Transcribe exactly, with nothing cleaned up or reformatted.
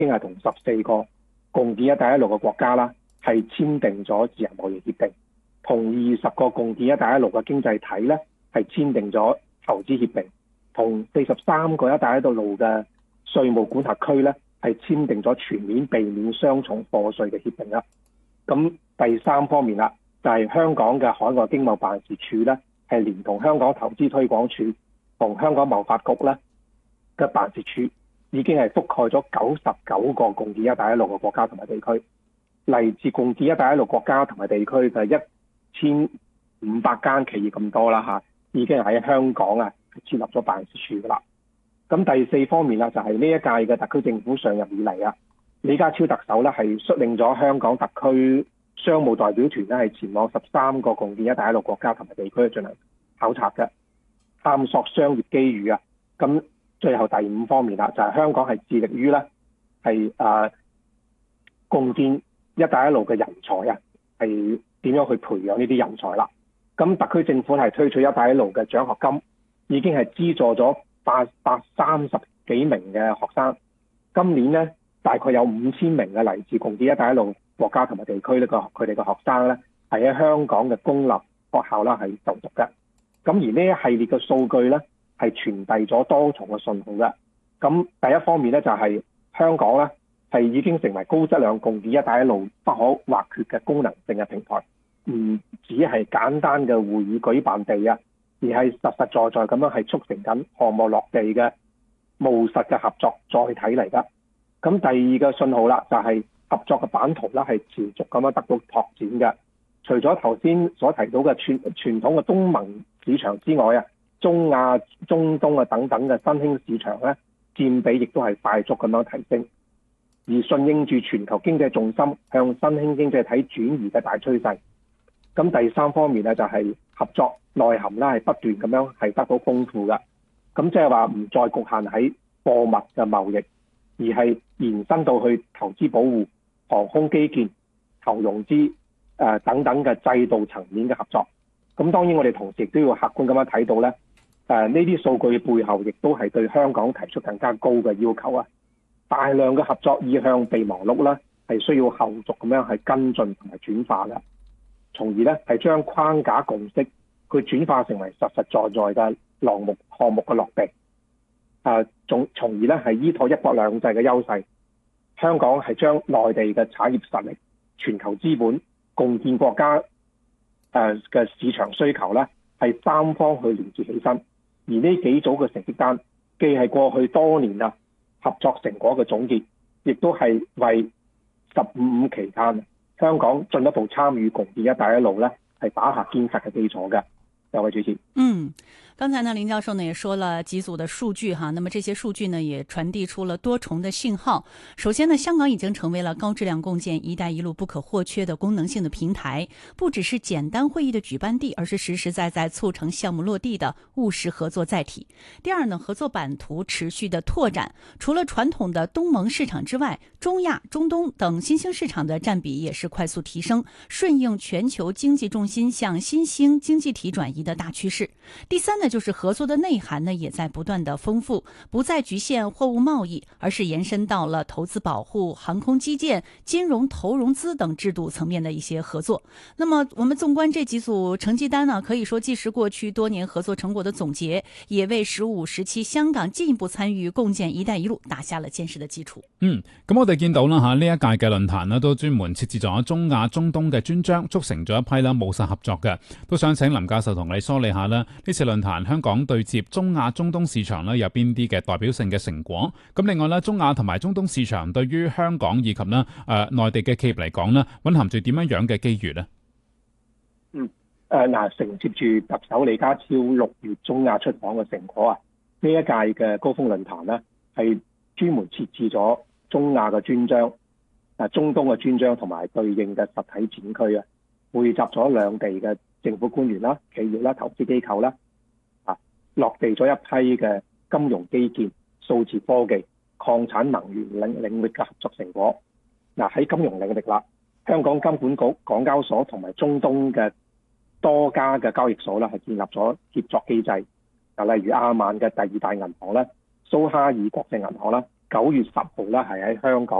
經係同十四個共建一帶一路嘅國家啦，係簽訂咗自由貿易協定，同二十個共建一帶一路嘅經濟體咧係簽訂咗投資協定，同四十三個一帶一路嘅稅務管轄區咧係簽訂咗全面避免雙重課稅嘅協定啦。咁第三方面啦，就係、是、香港嘅海外經貿辦事處咧，係連同香港投資推廣署同香港貿發局咧嘅辦事處，已經係覆蓋咗九十九個共建一帶一路嘅國家同埋地區。嚟自共建一帶一路國家同埋地區嘅一千五百間企業咁多啦嚇，已經喺香港啊設立咗辦事處噶啦。咁第四方面啦，就係呢一屆嘅特區政府上任以嚟啊，李家超特首咧係率領咗香港特區商務代表團咧係前往十三個共建一帶一路國家同埋地區進行考察嘅，探索商業機遇啊。咁最後第五方面啦，就係香港係致力於咧係誒共建一帶一路嘅人才啊，係點樣去培養呢啲人才啦？咁特區政府係推出一帶一路嘅獎學金，已經係資助咗八百三十幾名嘅學生。今年呢，大概有五千名嘅嚟自共建一帶一路國家同埋地區呢個佢哋嘅學生咧，係喺香港嘅公立學校啦係就讀嘅。咁而呢一系列嘅數據咧，係傳遞咗多重嘅信號嘅。咁第一方面咧，就係、是、香港咧係已經成為高質量共建一帶一路不可或缺嘅功能性嘅平台，唔只係簡單嘅會議舉辦地啊，而係實實在在咁樣係促成緊項目落地嘅務實嘅合作載體嚟㗎。咁第二個信號啦，就係、是、合作嘅版圖啦，係持續咁樣得到拓展嘅。除咗頭先所提到嘅傳傳統嘅東盟市場之外啊，中亞、中東啊等等嘅新興市場咧，佔比亦都係快速咁樣提升。而順應住全球經濟重心向新興經濟體轉移嘅大趨勢，咁第三方面咧就係合作內涵啦，係不斷咁樣係得到豐富嘅。咁即係話唔再局限喺貨物嘅貿易，而係延伸到去投資保護、航空基建、投融資誒、呃、等等嘅制度層面嘅合作。咁當然我哋同時亦都要客觀咁樣睇到咧，誒呢啲數據背後亦都係對香港提出更加高嘅要求啊！大量嘅合作意向備忘錄啦，係需要後續咁樣係跟進同埋轉化嘅，從而咧係將框架共識佢轉化成為實實在在嘅項目項目嘅落地。誒，從從而咧係依託一國兩制嘅優勢，香港係將內地嘅產業實力、全球資本、共建國家誒嘅市場需求咧，係三方去連接起身。而呢幾組嘅成績單，既係過去多年啊合作成果嘅總結，亦都係為十五五期間香港進一步參與共建一帶一路咧，係打下堅實嘅基礎嘅。兩位主持， 嗯。剛才呢，林教授呢也說了幾組的數據哈，那麼這些數據呢也傳遞出了多重的信號。首先呢，香港已經成為了高質量共建“一帶一路”不可或缺的功能性的平台，不只是簡單會議的舉辦地，而是實實在在促成項目落地的務實合作載體。第二呢，合作版圖持續的拓展，除了傳統的東盟市場之外，中亞、中東等新興市場的佔比也是快速提升，順應全球經濟重心向新興經濟體轉移的大趨勢。第三呢，就是合作的內涵呢，也在不斷的豐富，不再局限貨物貿易，而是延伸到了投資保護、航空基建、金融投融資等制度層面的一些合作。那麼我們縱觀這幾組成績單呢，可以說既是過去多年合作成果的總結，也為十五、十七香港進一步參與共建一帶一路打下了堅實的基礎。 嗯，咁我哋見到啦吓，呢一屆嘅論壇呢都專門設置咗中亞、中東嘅專章，促成咗一批啦務實合作嘅。都想請林教授同你梳理下啦，呢次論壇香港對接中亞、中東市場咧有邊啲嘅代表性嘅成果？咁另外咧，中亞同埋中東市場對於香港以及咧誒內地嘅企業嚟講咧，蘊含住點樣樣嘅機遇咧？ 嗯，誒嗱，承接住特首李家超六月中亞出訪嘅成果啊，呢一屆嘅高峰論壇咧係專門設置咗中亞嘅專章、誒中東嘅專章同埋對應嘅實體展區啊，匯集咗兩地嘅政府官員啦、企業啦、投資機構啦。落地咗一批嘅金融基建、數字科技、礦產能源領領域嘅合作成果。嗱，喺金融領域啦，香港金管局、港交所同埋中東嘅多家嘅交易所啦，係建立咗協作機制。嗱，例如亞曼嘅第二大銀行咧，蘇哈爾國際銀行啦， 九月十號咧係喺香港